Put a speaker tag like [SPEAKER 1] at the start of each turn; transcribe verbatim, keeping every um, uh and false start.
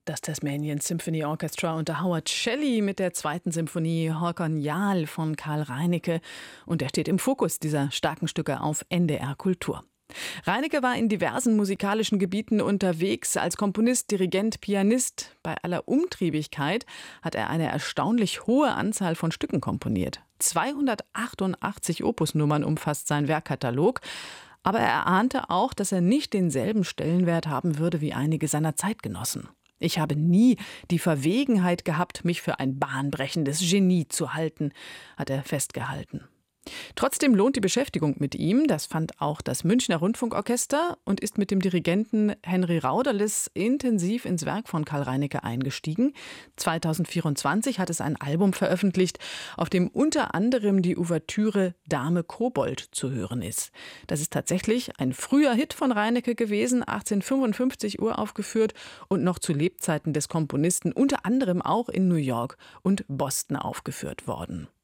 [SPEAKER 1] Das Tasmanian Symphony Orchestra unter Howard Shelley mit der zweiten Symphonie Håkon Jarl von Karl Reinicke. Und er steht im Fokus dieser starken Stücke auf N D R Kultur. Reinicke war in diversen musikalischen Gebieten unterwegs, als Komponist, Dirigent, Pianist. Bei aller Umtriebigkeit hat er eine erstaunlich hohe Anzahl von Stücken komponiert. zweihundertachtundachtzig Opusnummern umfasst sein Werkkatalog. Aber er ahnte auch, dass er nicht denselben Stellenwert haben würde wie einige seiner Zeitgenossen. Ich habe nie die Verwegenheit gehabt, mich für ein bahnbrechendes Genie zu halten, hat er festgehalten. Trotzdem lohnt die Beschäftigung mit ihm, das fand auch das Münchner Rundfunkorchester und ist mit dem Dirigenten Henry Rauderlis intensiv ins Werk von Karl Reinicke eingestiegen. zweitausendvierundzwanzig hat es ein Album veröffentlicht, auf dem unter anderem die Ouvertüre Dame Kobold zu hören ist. Das ist tatsächlich ein früher Hit von Reinicke gewesen, achtzehnhundertfünfundfünfzig uraufgeführt und noch zu Lebzeiten des Komponisten unter anderem auch in New York und Boston aufgeführt worden.